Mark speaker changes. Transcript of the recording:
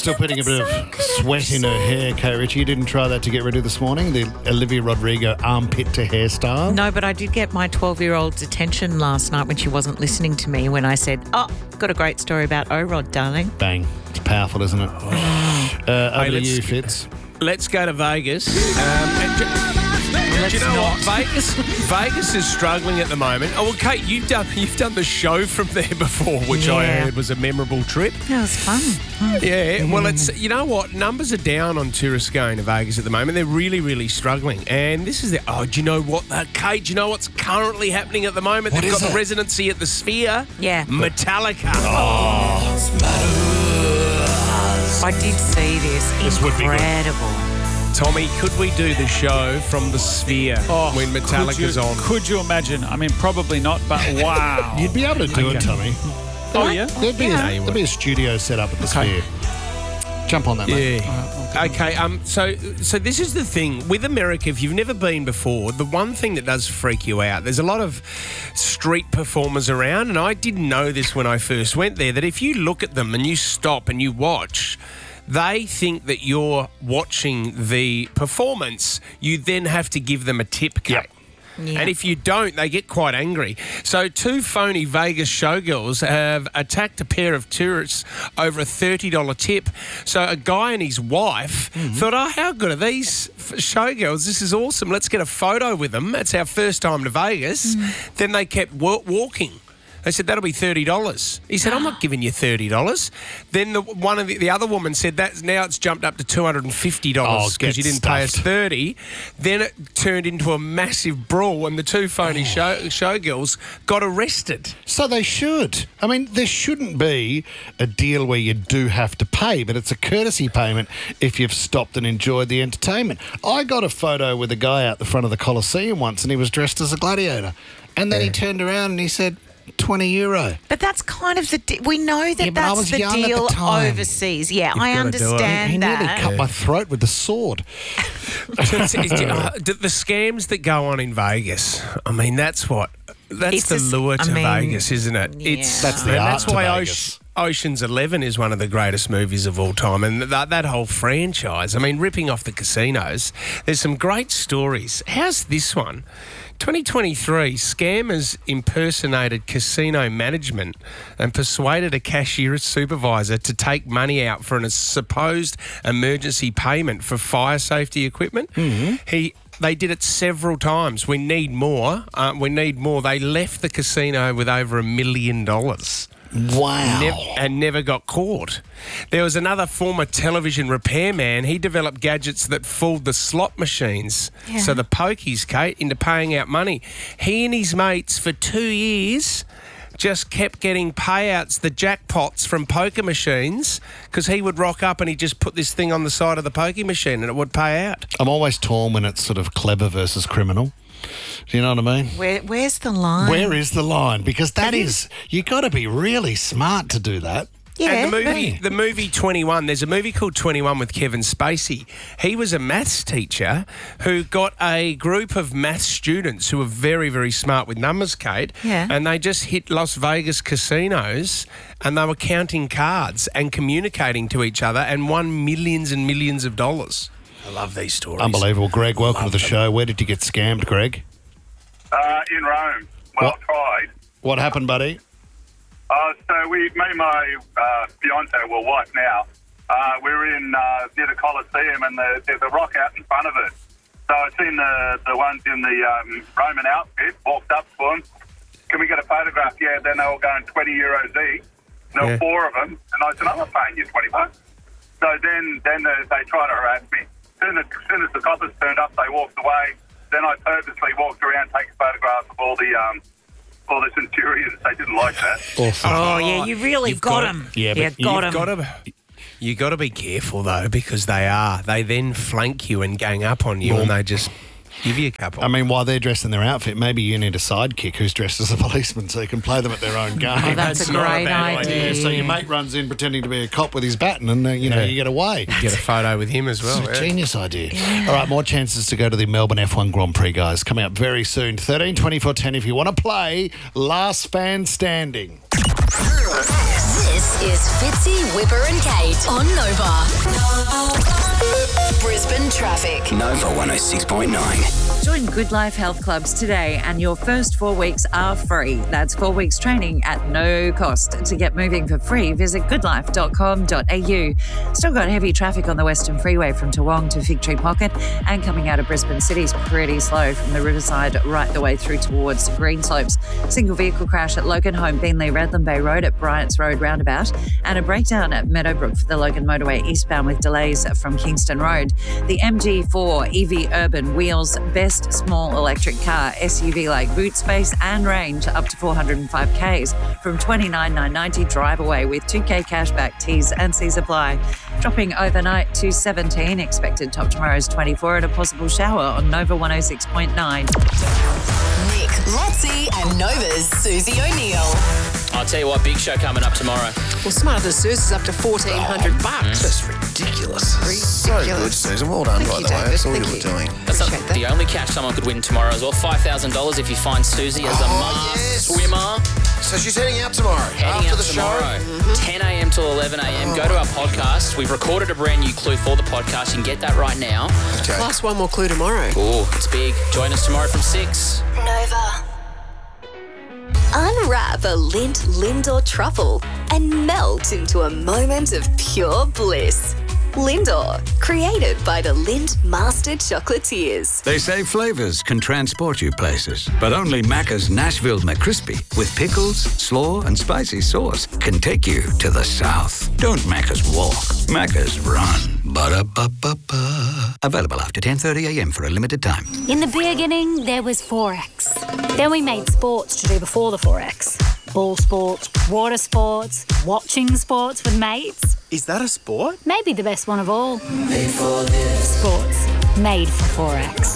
Speaker 1: still putting a bit of sweat in her hair, Kate Ritchie. You didn't try that to get ready this morning, the Olivia Rodrigo armpit to hairstyle?
Speaker 2: No, but I did get my 12-year-old's attention last night when she wasn't listening to me when I said, got a great story about O-Rod, darling.
Speaker 1: Bang. It's powerful, isn't it? Over to you, Fitz.
Speaker 3: Let's go to Vegas. Do you know what? Vegas is struggling at the moment. Oh, well, Kate, you've done the show from there before, which I heard was a memorable trip.
Speaker 2: That was fun.
Speaker 3: Yeah, well, it's, you know what? Numbers are down on tourists going to Vegas at the moment. They're really, really struggling. And this is do you know what, Kate? Do you know what's currently happening at the moment? They've got the residency at the Sphere.
Speaker 2: Yeah.
Speaker 3: Metallica.
Speaker 2: I did see this.
Speaker 1: This would be good.
Speaker 2: Incredible.
Speaker 3: Tommy, could we do the show from the Sphere when Metallica's on?
Speaker 4: Could you imagine? I mean, probably not, but wow.
Speaker 1: You'd be able to do it, Tommy.
Speaker 4: Oh, yeah?
Speaker 1: There'd be a studio set up at the Sphere. Jump on that, mate.
Speaker 3: Yeah. Okay. So this is the thing with America. If you've never been before, the one thing that does freak you out, there's a lot of street performers around, and I didn't know this when I first went there, that if you look at them and you stop and you watch, they think that you're watching the performance. You then have to give them a tip, Kate.
Speaker 2: Yeah.
Speaker 3: And if you don't, they get quite angry. So 2 phony Vegas showgirls have attacked a pair of tourists over a $30 tip. So a guy and his wife thought, how good are these showgirls? This is awesome. Let's get a photo with them. It's our first time to Vegas. Then they kept walking. They said, that'll be $30. He said, I'm not giving you $30. Then the other woman said, now it's jumped up to $250 because you didn't pay us $30. Then it turned into a massive brawl and the 2 phony showgirls got arrested.
Speaker 1: So they should. I mean, there shouldn't be a deal where you do have to pay, but it's a courtesy payment if you've stopped and enjoyed the entertainment. I got a photo with a guy out the front of the Colosseum once and he was dressed as a gladiator. And then he turned around and he said, €20.
Speaker 2: But that's kind of we know that
Speaker 1: but I
Speaker 2: that's
Speaker 1: was
Speaker 2: the
Speaker 1: young at the
Speaker 2: deal
Speaker 1: time.
Speaker 2: overseas. Yeah, I
Speaker 3: gotta do it.
Speaker 2: understand
Speaker 1: He nearly
Speaker 2: that.
Speaker 1: cut my throat with the sword.
Speaker 3: The scams that go on in Vegas, I mean, that's the lure to Vegas, isn't it?
Speaker 2: Yeah.
Speaker 1: That's the art
Speaker 3: that's
Speaker 1: to
Speaker 3: why
Speaker 1: Vegas.
Speaker 3: Ocean's 11 is one of the greatest movies of all time, and that whole franchise, I mean, ripping off the casinos, there's some great stories. How's this one? 2023, scammers impersonated casino management and persuaded a cashier supervisor to take money out for a supposed emergency payment for fire safety equipment. They did it several times. We need more. They left the casino with over $1 million.
Speaker 1: Wow.
Speaker 3: And never got caught. There was another former television repairman. He developed gadgets that fooled the slot machines.
Speaker 2: Yeah.
Speaker 3: So the pokies, Kate, into paying out money. He and his mates for 2 years just kept getting payouts, the jackpots from poker machines, because he would rock up and he'd just put this thing on the side of the pokie machine and it would pay out.
Speaker 1: I'm always torn when it's sort of clever versus criminal. Do you know what I mean?
Speaker 2: Where's the line?
Speaker 1: Where is the line? Because you got to be really smart to do that.
Speaker 2: Yeah.
Speaker 3: And the movie 21, there's a movie called 21 with Kevin Spacey. He was a maths teacher who got a group of maths students who were very, very smart with numbers, Kate, and they just hit Las Vegas casinos and they were counting cards and communicating to each other and won millions and millions of dollars. I love these stories.
Speaker 1: Unbelievable. Greg, welcome to the show. Where did you get scammed, Greg?
Speaker 5: In Rome. Well tried.
Speaker 1: What happened, buddy?
Speaker 5: So me and my fiance, well, wife now, we're in near the Colosseum and there's a rock out in front of it. So I seen the ones in the Roman outfit, walked up to them. Can we get a photograph? Yeah, then they were going €20 each. There were 4 of them. And I said, I'm not paying you $20. So then they tried to harass me. As soon as the coppers turned up, they walked away. Then I purposely walked around, taking photographs of all the centurions. They didn't like that.
Speaker 1: Awesome.
Speaker 2: Oh, yeah, you really got him.
Speaker 1: Yeah, but
Speaker 3: You got to be careful though, because they then flank you and gang up on you, and they just give you a couple.
Speaker 1: I mean, while they're dressed in their outfit, maybe you need a sidekick who's dressed as a policeman so you can play them at their own game.
Speaker 2: Oh, that's a great idea.
Speaker 1: Yeah, so your mate runs in pretending to be a cop with his baton and, you get away.
Speaker 3: Get a photo with him as well.
Speaker 1: It's a genius idea. Yeah. All right, more chances to go to the Melbourne F1 Grand Prix, guys. Coming up very soon. 13 24 10 if you want to play Last Fan Standing.
Speaker 6: This This is Fitzy, Whipper and Kate on Nova. Brisbane traffic.
Speaker 7: Nova 106.9.
Speaker 8: Join Good Life Health Clubs today and your first 4 weeks are free. That's 4 weeks training at no cost. To get moving for free, visit goodlife.com.au. Still got heavy traffic on the Western Freeway from Toowong to Fig Tree Pocket, and coming out of Brisbane City's pretty slow from the Riverside right the way through towards Greenslopes. Single vehicle crash at Logan Home, Beenleigh, Redland Bay Road at Bryant's Road roundabout, and a breakdown at Meadowbrook for the Logan Motorway eastbound with delays from Kingston Road. The MG4 EV Urban wheels best small electric car, SUV like boot space and range up to 405 Ks from $29,990 drive away with 2K cashback. T's and C's apply. Dropping overnight to 17, expected top tomorrow's 24 and a possible shower on Nova 106.9.
Speaker 6: Nick Lotzi and Nova's Susie O'Neill.
Speaker 7: I'll tell you what, big show coming up tomorrow.
Speaker 9: Well, Smarter Than Suze is up to $1,400.
Speaker 10: That's ridiculous. So good, Susan. Well done, by the way. That's all you were doing.
Speaker 7: That's the only catch someone could win tomorrow as well. $5,000 if you find Susie as a masked swimmer.
Speaker 10: So she's heading out tomorrow.
Speaker 7: Heading
Speaker 10: after
Speaker 7: out
Speaker 10: the
Speaker 7: tomorrow,
Speaker 10: show.
Speaker 7: 10 a.m. till 11 a.m. Go to our podcast. We've recorded a brand new clue for the podcast. You can get that right now.
Speaker 10: Okay.
Speaker 9: Plus one more clue tomorrow.
Speaker 7: Oh, it's big. Join us tomorrow from 6.
Speaker 6: Nova. Unwrap a Lindt Lindor truffle and melt into a moment of pure bliss. Lindor, created by the Lindt Master Chocolatiers.
Speaker 11: They say flavors can transport you places, but only Macca's Nashville McCrispy with pickles, slaw, and spicy sauce can take you to the South. Don't Macca's walk, Macca's run. Ba-da-ba-ba-ba. Available after 10:30 a.m. for a limited time.
Speaker 12: In the beginning, there was Forex. Then we made sports to do before the Forex. Ball sports, water sports, watching sports with mates.
Speaker 9: Is that a sport?
Speaker 12: Maybe the best one of all. Sports. Made for Forex.